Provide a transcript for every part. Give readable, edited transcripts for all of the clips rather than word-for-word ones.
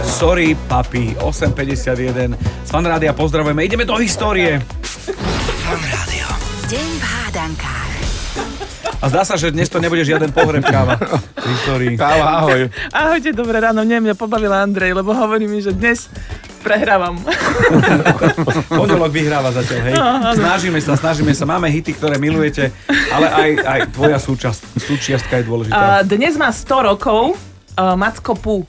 Sorry, papi, 8.51. Z Fanrádia pozdravujeme, ideme do histórie. Fanrádio. Deň v hádankách. A zdá sa, že dnes to nebude žiaden pohreb, káva. V histórii. Káva, ahoj. Ahojte, dobré ráno. Mňa pobavila Andrej, lebo hovorí mi, že dnes prehrávam. Pondelok vyhráva zatiaľ, hej. Snažíme sa. Máme hity, ktoré milujete, ale aj tvoja súčiastka je dôležitá. Dnes má 100 rokov Macko Pú.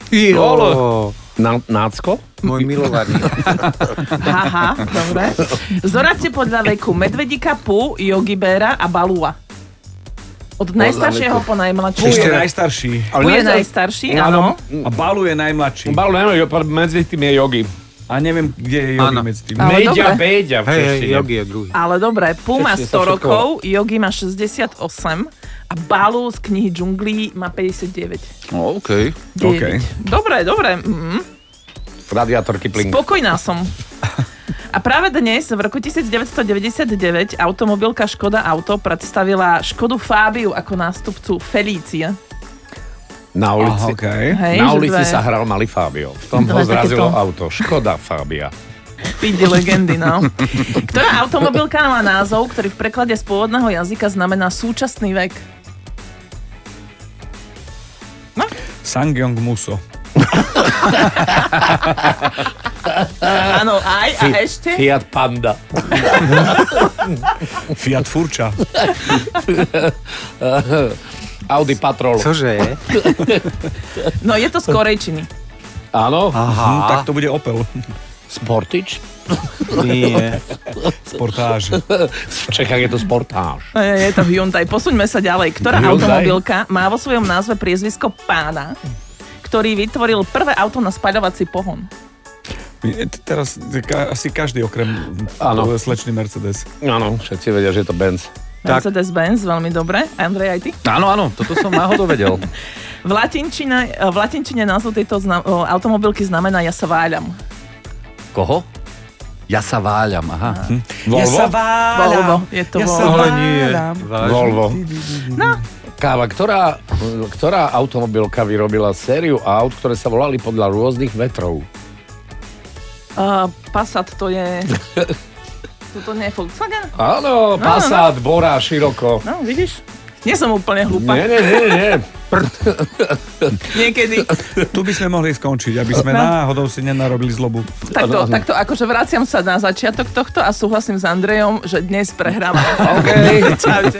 Nácko? Môj milovaný. Haha, dobre. Zoradte podľa veku Medvedíka, Pú, Yogi Bera a Balua. Od najstaršieho po najmladšieho. Ešte najstarší. Pú je najstarší, áno. A Balu je najmladší. Balu neviem, medzi tým je Yogi. A neviem, kde je Yogi medzi tým. Ale Méďa, dobre. Béďa v češtine. Yogi je druhý. Ale dobre, Pú má 100 Všetko sa všetko- rokov, Yogi má 68 a Balu z knihy Džunglí má 59. OK. OK. Dobre. Radiátor Kipling. Spokojná som. A práve dnes, v roku 1999, automobilka Škoda Auto predstavila Škodu Fabiu ako nástupcu Felície. Na ulici, Hej, na že ulici dve- sa hral malý Fabio. V tom ho Dve zrazilo takéto- auto. Škoda Fabia. Píde legendy, no. Ktorá automobilka má názov, ktorý v preklade z pôvodného jazyka znamená súčasný vek? Sangyong Muso. Áno, aj a ešte? Fiat Panda. Fiat Furča. Audi Patrol. Cože je? No je to z korejčiny. Áno. Tak to bude Opel. Sportič. Nie. Sportáž. V Čechách je to Sportáž. Je to Hyundai. Posuňme sa ďalej. Ktorá Hyundai? automobilka má vo svojom názve priezvisko Pána, ktorý vytvoril prvé auto na spaľovací pohon? Teraz asi každý okrem slečny Mercedes. Áno, všetci vedia, že je to Benz. Mercedes-Benz, veľmi dobre. Andrej, aj ty? Áno, toto som náhodou vedel. V latinčine názov tejto automobilky znamená Ja sa váľam. Koho? Ja sa váľam, aha. Ja sa Volvo. Je to Volvo. Ale nie. Volvo. No, Káva, ktorá automobilka vyrobila sériu aut, ktoré sa volali podľa rôznych vetrov? Passat to je... Toto nie je Volkswagen? Áno, Passat, Bora, široko. No, vidíš? Nie som úplne hlúpa. Nie. Niekedy. Tu by sme mohli skončiť, aby sme náhodou si nenarobili zlobu. Takto, akože vraciam sa na začiatok tohto a súhlasím s Andrejom, že dnes prehrávam. OK. Čaute.